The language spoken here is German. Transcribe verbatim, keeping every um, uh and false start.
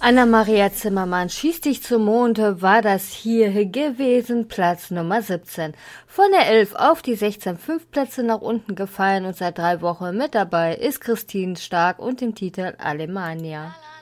Anna-Maria Zimmermann, Schieß dich zum Mond war das hier gewesen, Platz Nummer siebzehn. Von der elf auf die sechzehn, fünf Plätze nach unten gefallen und seit drei Wochen mit dabei ist Christine Stark und dem Titel Alemannia.